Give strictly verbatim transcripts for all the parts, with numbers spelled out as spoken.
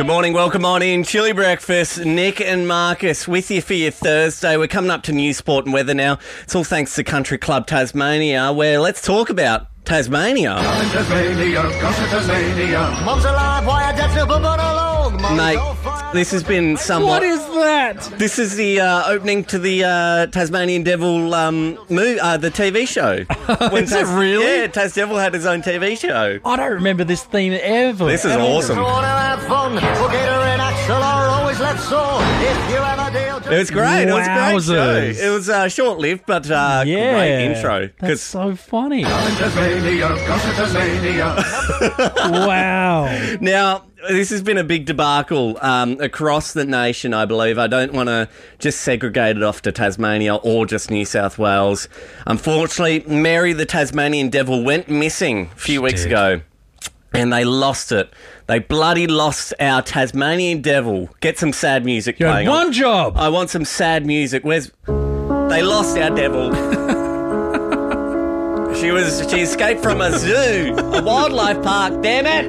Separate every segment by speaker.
Speaker 1: Good morning, welcome on in. Chili Breakfast, Nick and Marcus with you for your Thursday. We're coming up to news, sport and weather now. It's all thanks to Country Club Tasmania, where let's talk about Tasmania.
Speaker 2: Tasmania, come to Tasmania. Mom's alive, why dad's never been alone.
Speaker 1: Mate, this has been somewhat...
Speaker 3: What is that?
Speaker 1: This is the uh, opening to the uh, Tasmanian Devil um, movie, uh, the T V show. When
Speaker 3: Is
Speaker 1: Tas-
Speaker 3: it really?
Speaker 1: Yeah, Tas Devil had his own T V show.
Speaker 3: I don't remember this theme ever.
Speaker 1: This is
Speaker 3: Ever.
Speaker 1: awesome.
Speaker 2: So wanna have fun, we'll get her in Axel or always left so. If you have a deal, just...
Speaker 1: It was great. It was a great
Speaker 3: Wowzers.
Speaker 1: show. It was uh, short-lived, but uh,
Speaker 3: Yeah.
Speaker 1: great intro.
Speaker 3: That's so funny.
Speaker 2: Tasmania, come to Tasmania.
Speaker 3: Wow.
Speaker 1: Now, this has been a big debacle um, across the nation, I believe. I don't want to just segregate it off to Tasmania or just New South Wales. Unfortunately, Mary the Tasmanian Devil went missing a few
Speaker 3: She
Speaker 1: weeks
Speaker 3: did.
Speaker 1: ago. And they lost it. They bloody lost our Tasmanian Devil. Get some sad music
Speaker 3: You had
Speaker 1: playing.
Speaker 3: one job.
Speaker 1: I want some sad music. Where's... They lost our devil. She was she escaped from a zoo, a wildlife park, damn it.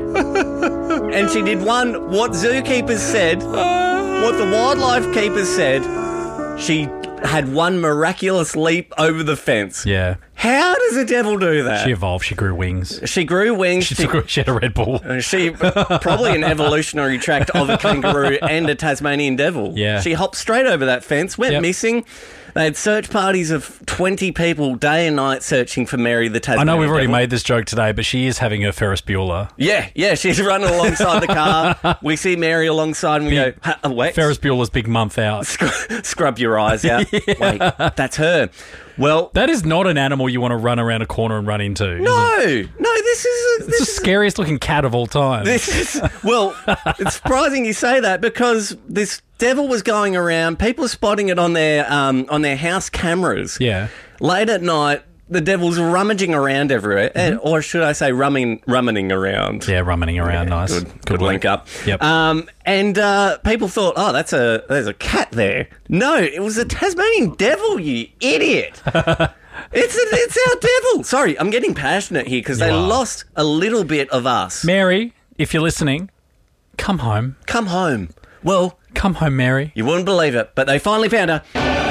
Speaker 1: And she did one what zookeepers said, what the wildlife keepers said. She had one miraculous leap over the fence.
Speaker 3: Yeah.
Speaker 1: How does a devil do that?
Speaker 3: She evolved. She grew wings.
Speaker 1: She grew wings.
Speaker 3: She, took, she had a Red Bull.
Speaker 1: She probably an evolutionary tract of a kangaroo and a Tasmanian devil.
Speaker 3: Yeah.
Speaker 1: She hopped straight over that fence, went
Speaker 3: Yep.
Speaker 1: missing. They had search parties of twenty people day and night searching for Mary the
Speaker 3: I
Speaker 1: Tasmanian
Speaker 3: know we've already
Speaker 1: devil.
Speaker 3: made this joke today, but she is having her Ferris Bueller.
Speaker 1: Yeah, yeah, she's running alongside the car. We see Mary alongside and we
Speaker 3: Big-
Speaker 1: go, "Ha, wait,
Speaker 3: Ferris Bueller's big month out.
Speaker 1: Scrub, scrub your eyes out. Wait, that's her. Well,
Speaker 3: That is not an animal you want to run around a corner and run into.
Speaker 1: no, no, this is... A,
Speaker 3: It's
Speaker 1: this
Speaker 3: the
Speaker 1: is
Speaker 3: scariest looking cat of all time.
Speaker 1: This is, well, it's surprising you say that because this devil was going around, people spotting it on their um, on their house cameras.
Speaker 3: Yeah.
Speaker 1: Late at night, the devil's rummaging around everywhere, and,
Speaker 3: Mm-hmm.
Speaker 1: or should I say rumming, rummaning around.
Speaker 3: Yeah, rummaning around. Nice.
Speaker 1: Good, good link up.
Speaker 3: Yep.
Speaker 1: Um, and uh, people thought, oh, that's a there's a cat there. No, it was a Tasmanian devil, you idiot. It's a, it's our devil. Sorry, I'm getting passionate here because
Speaker 3: You
Speaker 1: they
Speaker 3: are.
Speaker 1: lost a little bit of us.
Speaker 3: Mary, if you're listening, come home.
Speaker 1: Come home. Well,
Speaker 3: Come home, Mary.
Speaker 1: you wouldn't believe it, but they finally found her.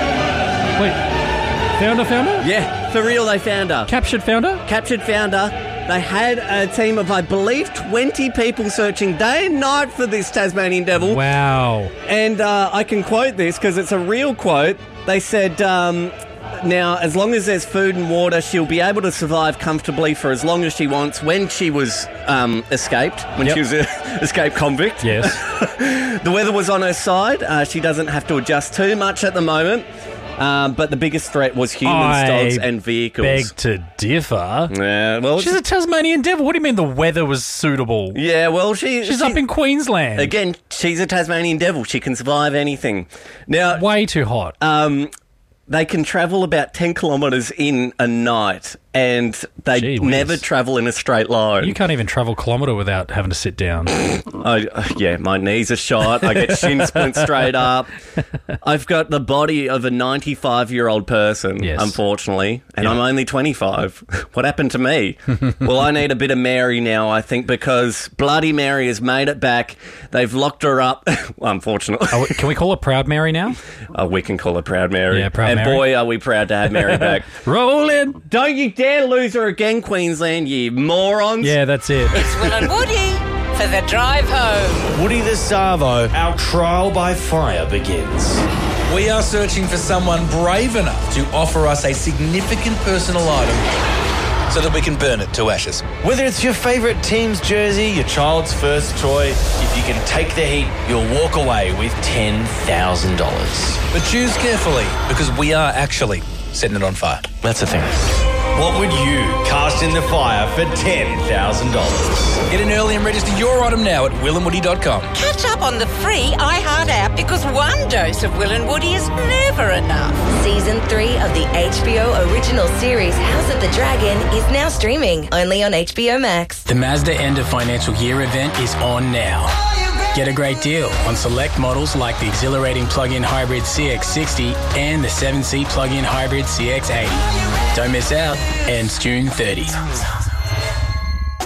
Speaker 3: Wait. Found her, found her?
Speaker 1: Yeah, for real, they found her.
Speaker 3: Captured, found her?
Speaker 1: Captured, found her. They had a team of, I believe, twenty people searching day and night for this Tasmanian devil.
Speaker 3: Wow.
Speaker 1: And uh, I can quote this because it's a real quote. They said, um, now, as long as there's food and water, she'll be able to survive comfortably for as long as she wants. When she was um, escaped, when
Speaker 3: Yep.
Speaker 1: she was an escaped convict,
Speaker 3: Yes.
Speaker 1: the weather was on her side. Uh, she doesn't have to adjust too much at the moment. Um, but the biggest threat was humans,
Speaker 3: I
Speaker 1: dogs, and vehicles.
Speaker 3: Beg to differ.
Speaker 1: Yeah, well,
Speaker 3: She's a Tasmanian devil. What do you mean the weather was suitable?
Speaker 1: yeah, well, she,
Speaker 3: She's
Speaker 1: she-
Speaker 3: up in Queensland.
Speaker 1: again. She's a Tasmanian devil. She can survive anything. Now,
Speaker 3: Way too hot.
Speaker 1: um, they can travel about ten kilometres in a night, and they
Speaker 3: Gee whiz.
Speaker 1: never travel in a straight line.
Speaker 3: You can't even travel a kilometre without having to sit down.
Speaker 1: I, uh, yeah, my knees are shot. I get shin splints straight up. I've got the body of a ninety-five-year-old person,
Speaker 3: Yes.
Speaker 1: unfortunately, and
Speaker 3: Yeah.
Speaker 1: I'm only twenty-five. What happened to me? Well, I need a bit of Mary now, I think, because Bloody Mary has made it back. They've locked her up, well, unfortunately.
Speaker 3: Oh, can we call her Proud Mary now?
Speaker 1: Oh, we can call her Proud Mary.
Speaker 3: Yeah, Proud
Speaker 1: and
Speaker 3: Mary.
Speaker 1: boy, are we proud to have Mary back.
Speaker 3: Rolling.
Speaker 1: Don't you dare lose her again, Queensland, you morons.
Speaker 3: Yeah, that's it.
Speaker 4: It's Will and Woody for the drive home.
Speaker 5: Woody the Savo, our trial by fire begins.
Speaker 6: We are searching for someone brave enough to offer us a significant personal item so that we can burn it to ashes.
Speaker 5: Whether it's your favourite team's jersey, your child's first toy, if you can take the heat, you'll walk away with ten thousand dollars.
Speaker 6: But choose carefully because we are actually setting it on fire.
Speaker 5: That's the thing. What would you cast in the fire for ten thousand dollars?
Speaker 6: Get in early and register your item now at will and woody dot com.
Speaker 4: Catch up on the free iHeart app because one dose of Will and Woody is never enough.
Speaker 7: Season three of the H B O original series House of the Dragon is now streaming only on H B O Max.
Speaker 8: The Mazda end of financial year event is on now. Get a great deal on select models like the exhilarating plug-in hybrid C X sixty and the seven-seat plug-in hybrid C X eighty. Don't miss out. Ends June thirtieth.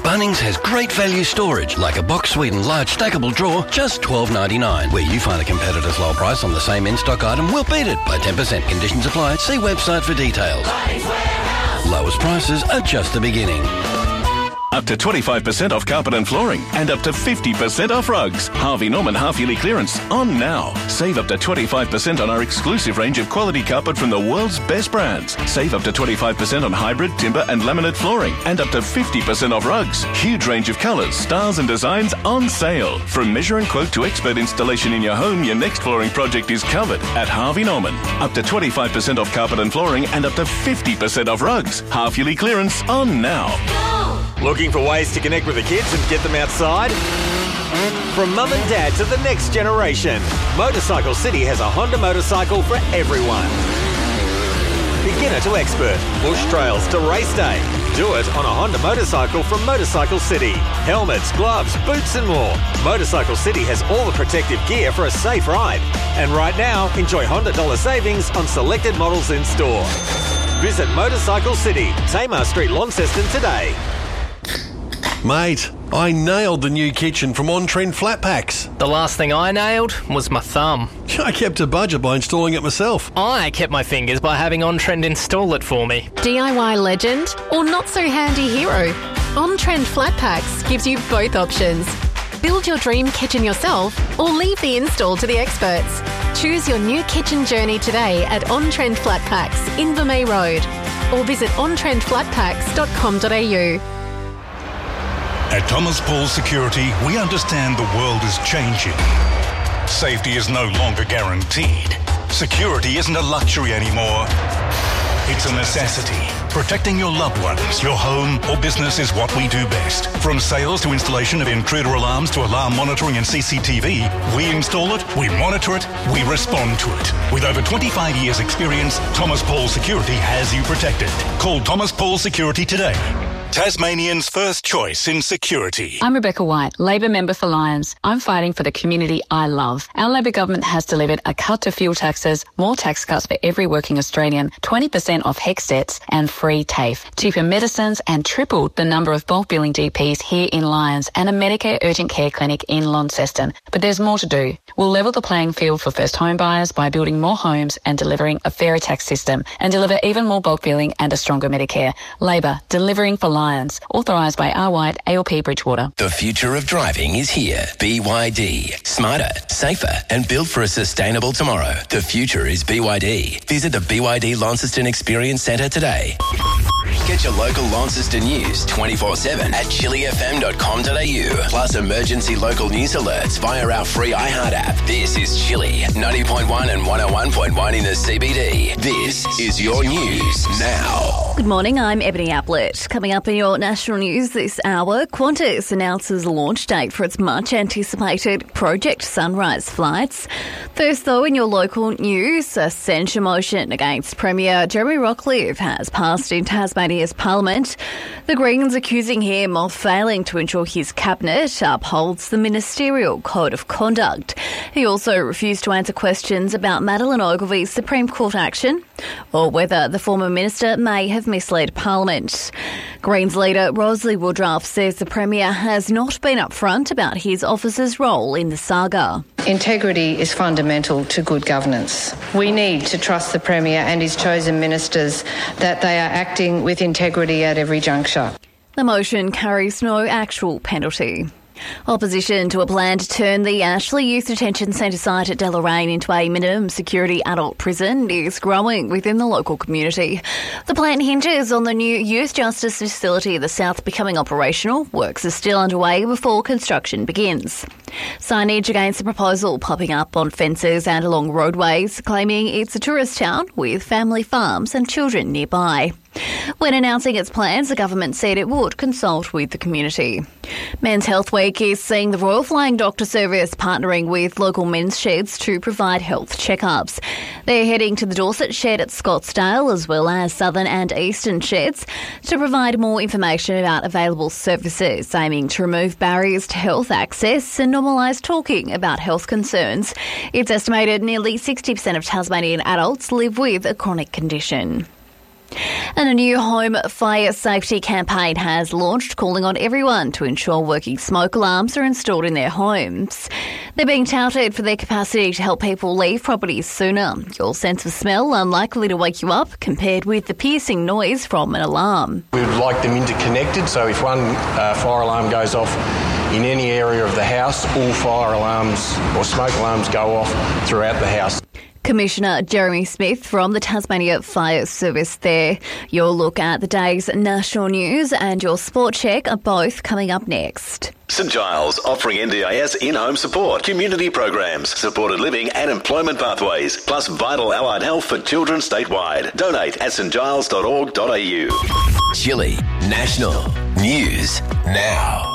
Speaker 9: Bunnings has great value storage, like a box Sweden large stackable drawer, just twelve ninety-nine. Where you find a competitor's low price on the same in-stock item, we'll beat it by ten percent. Conditions apply. See website for details. Lowest prices are just the beginning.
Speaker 10: Up to twenty-five percent off carpet and flooring and up to fifty percent off rugs. Harvey Norman half-yearly clearance on now. Save up to twenty-five percent on our exclusive range of quality carpet from the world's best brands. Save up to twenty-five percent on hybrid, timber and laminate flooring and up to fifty percent off rugs. Huge range of colours, styles and designs on sale. From measure and quote to expert installation in your home, your next flooring project is covered at Harvey Norman. Up to twenty-five percent off carpet and flooring and up to fifty percent off rugs. Half-yearly clearance on now.
Speaker 11: Looking for ways to connect with the kids and get them outside? From mum and dad to the next generation, Motorcycle City has a Honda motorcycle for everyone. Beginner to expert, bush trails to race day. Do it on a Honda motorcycle from Motorcycle City. Helmets, gloves, boots and more. Motorcycle City has all the protective gear for a safe ride. And right now, enjoy Honda dollar savings on selected models in store. Visit Motorcycle City, Tamar Street, Launceston today.
Speaker 12: Mate, I nailed the new kitchen from On Trend Flat Packs.
Speaker 13: The last thing I nailed was my thumb.
Speaker 12: I kept a budget by installing it myself.
Speaker 13: I kept my fingers by having On Trend install it for me.
Speaker 14: D I Y legend or not so handy hero? On Trend Flat Packs gives you both options. Build your dream kitchen yourself or leave the install to the experts. Choose your new kitchen journey today at On Trend Flat Packs, Invermay Road, or visit on trend flat packs dot com dot a u.
Speaker 15: At Thomas Paul Security, we understand the world is changing. Safety is no longer guaranteed. Security isn't a luxury anymore. It's a necessity. Protecting your loved ones, your home or business is what we do best. From sales to installation of intruder alarms to alarm monitoring and C C T V, we install it, we monitor it, we respond to it. With over twenty-five years experience, Thomas Paul Security has you protected. Call Thomas Paul Security today. Tasmanians' first choice in security.
Speaker 16: I'm Rebecca White, Labor member for Lyons. I'm fighting for the community I love. Our Labor government has delivered a cut to fuel taxes, more tax cuts for every working Australian, twenty percent off HECS debts and free TAFE, cheaper medicines and tripled the number of bulk billing G Ps here in Lyons and a Medicare urgent care clinic in Launceston. But there's more to do. We'll level the playing field for first home buyers by building more homes and delivering a fairer tax system and deliver even more bulk billing and a stronger Medicare. Labor, delivering for Lyons. Authorised by R. White, A L P Bridgewater.
Speaker 17: The future of driving is here. B Y D. Smarter, safer and built for a sustainable tomorrow. The future is B Y D. Visit the B Y D Launceston Experience Centre today. Get your local Launceston news twenty-four seven at chili f m dot com dot a u. Plus emergency local news alerts via our free iHeart app. This is Chili, ninety point one and one oh one point one in the C B D. This is your news now.
Speaker 18: Good morning, I'm Ebony Ablett. Coming up in your national news this hour, Qantas announces a launch date for its much-anticipated Project Sunrise flights. First, though, in your local news, a censure motion against Premier Jeremy Rockliff has passed in Tasmania's Parliament. The Greens accusing him of failing to ensure his cabinet upholds the ministerial code of conduct. He also refused to answer questions about Madeleine Ogilvy's Supreme Court action or whether the former minister may have misled Parliament. Greens leader Rosalie Woodruff says the Premier has not been upfront about his office's role in the saga.
Speaker 19: Integrity is fundamental to good governance. We need to trust the Premier and his chosen ministers that they are acting with integrity at every juncture.
Speaker 18: The motion carries no actual penalty. Opposition to a plan to turn the Ashley Youth Detention Centre site at Deloraine into a minimum security adult prison is growing within the local community. The plan hinges on the new youth justice facility in the south becoming operational. Works are still underway before construction begins. Signage against the proposal popping up on fences and along roadways, claiming it's a tourist town with family farms and children nearby. When announcing its plans, the government said it would consult with the community. Men's Health Week is seeing the Royal Flying Doctor Service partnering with local men's sheds to provide health checkups. They're heading to the Dorset shed at Scottsdale as well as southern and eastern sheds to provide more information about available services, aiming to remove barriers to health access and normalise talking about health concerns. It's estimated nearly sixty percent of Tasmanian adults live with a chronic condition. And a new home fire safety campaign has launched, calling on everyone to ensure working smoke alarms are installed in their homes. They're being touted for their capacity to help people leave properties sooner. Your sense of smell unlikely to wake you up compared with the piercing noise from an alarm.
Speaker 20: We would like them interconnected, so if one uh, fire alarm goes off in any area of the house, all fire alarms or smoke alarms go off throughout the house.
Speaker 18: Commissioner Jeremy Smith from the Tasmania Fire Service there. Your look at the day's national news and your sport check are both coming up next.
Speaker 10: St Giles offering N D I S in-home support, community programs, supported living and employment pathways, plus vital allied health for children statewide. Donate at st giles dot org dot a u.
Speaker 17: Chile National News Now.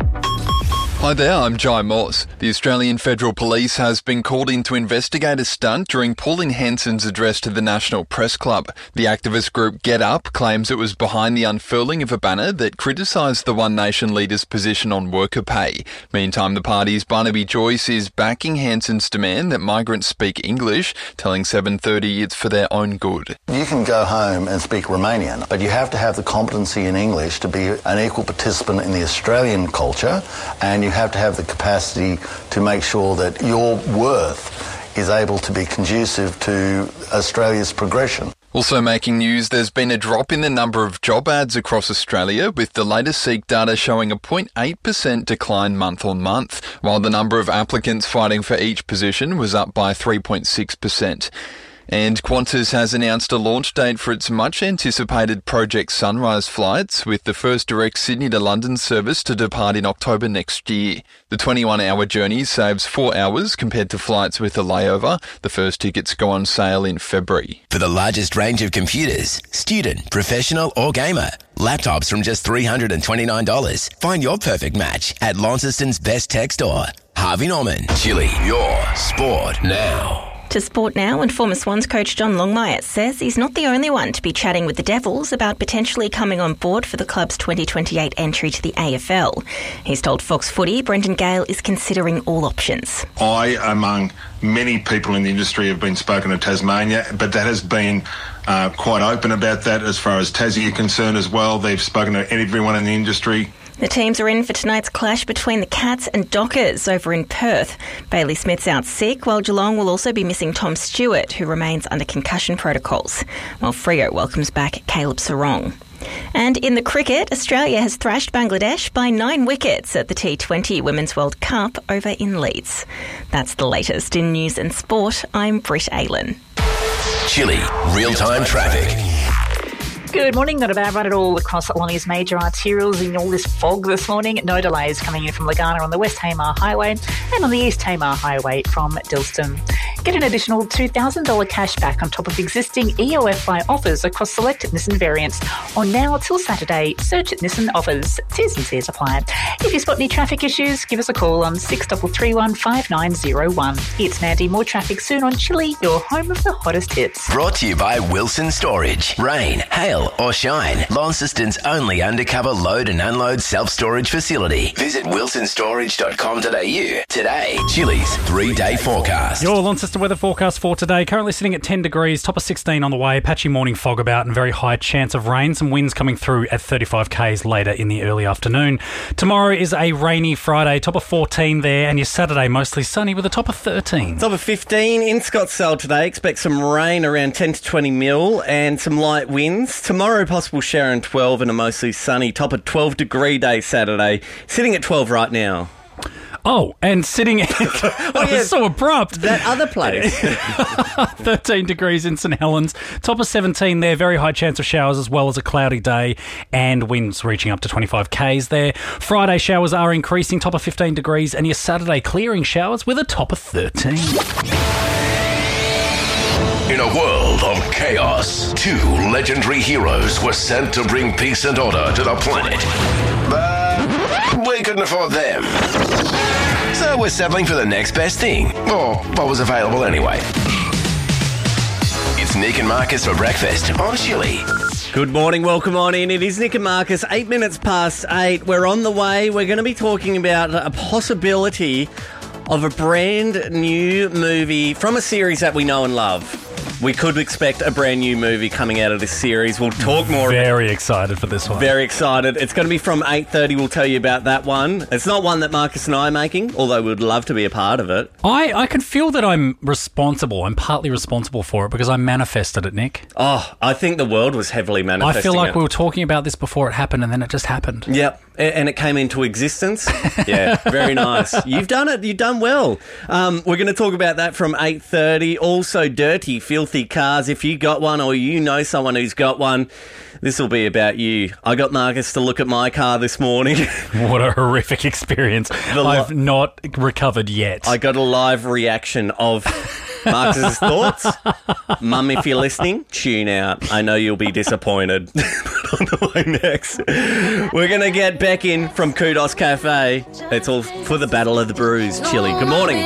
Speaker 21: Hi there, I'm Jai Moss. The Australian Federal Police has been called in to investigate a stunt during Pauline Hanson's address to the National Press Club. The activist group Get Up claims it was behind the unfurling of a banner that criticised the One Nation leader's position on worker pay. Meantime, the party's Barnaby Joyce is backing Hanson's demand that migrants speak English, telling seven thirty it's for their own good.
Speaker 22: You can go home and speak Romanian, but you have to have the competency in English to be an equal participant in the Australian culture, and you have to have the capacity to make sure that your worth is able to be conducive to Australia's progression.
Speaker 21: Also making news, there's been a drop in the number of job ads across Australia, with the latest Seek data showing a zero point eight percent decline month on month, while the number of applicants fighting for each position was up by three point six percent. And Qantas has announced a launch date for its much-anticipated Project Sunrise flights, with the first direct Sydney to London service to depart in October next year. The twenty-one hour journey saves four hours compared to flights with a layover. The first tickets go on sale in February.
Speaker 17: For the largest range of computers, student, professional or gamer, laptops from just three hundred twenty-nine dollars. Find your perfect match at Launceston's best tech store. Harvey Norman, Chile, your sport now.
Speaker 23: To Sport Now, and former Swans coach John Longmire says he's not the only one to be chatting with the Devils about potentially coming on board for the club's twenty twenty-eight entry to the A F L. He's told Fox Footy Brendan Gale is considering all options.
Speaker 24: I, among many people in the industry, have been spoken to Tasmania, but that has been uh, quite open about that as far as Tassie are concerned as well. They've spoken to everyone in the industry.
Speaker 23: The teams are in for tonight's clash between the Cats and Dockers over in Perth. Bailey Smith's out sick, while Geelong will also be missing Tom Stewart, who remains under concussion protocols, while Freo welcomes back Caleb Sarong. And in the cricket, Australia has thrashed Bangladesh by nine wickets at the T twenty Women's World Cup over in Leeds. That's the latest in news and sport. I'm Britt Aylen.
Speaker 17: Chile real-time traffic.
Speaker 25: Good morning. Not a bad run at all across along his major arterials in all this fog this morning. No delays coming in from Lagana on the West Tamar Highway and on the East Tamar Highway from Dilston. Get an additional two thousand dollars cash back on top of existing E O F I offers across select Nissan variants on now till Saturday. Search at Nissan offers. T's and C's apply. If you spot any traffic issues, give us a call on six three three one five nine zero one. It's Mandy. More traffic soon on Chile, your home of the hottest hits.
Speaker 17: Brought to you by Wilson Storage. Rain, hail or shine, Launceston's only undercover load and unload self-storage facility. Visit wilson storage dot com dot a u today. Chile's three-day forecast.
Speaker 3: Your Launceston weather forecast for today. Currently sitting at ten degrees, top of sixteen on the way. Patchy morning fog about and very high chance of rain. Some winds coming through at thirty-five kays later in the early afternoon. Tomorrow is a rainy Friday, top of fourteen there, and your Saturday mostly sunny with a top of thirteen.
Speaker 1: Top of fifteen in Scottsdale today. Expect some rain around ten to twenty mil and some light winds. Tomorrow, possible shower and twelve and a mostly sunny. Top of twelve degree day Saturday. Sitting at twelve right now.
Speaker 3: Oh, and sitting at... oh, yeah, so abrupt.
Speaker 1: That other place.
Speaker 3: thirteen degrees in St Helens. Top of seventeen there. Very high chance of showers as well as a cloudy day and winds reaching up to twenty-five kays there. Friday showers are increasing. Top of fifteen degrees. And your Saturday clearing showers with a top of thirteen.
Speaker 17: In a world of chaos, two legendary heroes were sent to bring peace and order to the planet. But we couldn't afford them. So we're settling for the next best thing, or what was available anyway. It's Nick and Marcus for breakfast on Chile.
Speaker 1: Good morning, welcome on in. It is Nick and Marcus, eight minutes past eight. We're on the way. We're going to be talking about a possibility of a brand new movie from a series that we know and love. we could expect a brand new movie coming out of this series. We'll talk more.
Speaker 3: Very excited for this one.
Speaker 1: Very excited. It's going to be from eight thirty. We'll tell you about that one. It's not one that Marcus and I are making, although we'd love to be a part of it.
Speaker 3: I, I can feel that I'm responsible. I'm partly responsible for it because I manifested it, Nick.
Speaker 1: Oh, I think the world was heavily manifesting
Speaker 3: I feel like
Speaker 1: it.
Speaker 3: we were talking about this before it happened and then it just happened.
Speaker 1: Yep. And it came into existence. Yeah, very nice. You've done it. You've done well. Um, we're going to talk about that from eight thirty. Also, dirty, filthy cars. If you got one or you know someone who's got one, this will be about you. I got Marcus to look at my car this morning.
Speaker 3: What a horrific experience.
Speaker 1: The
Speaker 3: I've
Speaker 1: li-
Speaker 3: not recovered yet.
Speaker 1: I got a live reaction of Marcus's thoughts. Mum, if you're listening, tune out. I know you'll be disappointed. But on the way next, we're going to get Beck in from Kudos Cafe. It's all for the Battle of the Brews. Chili. Good morning.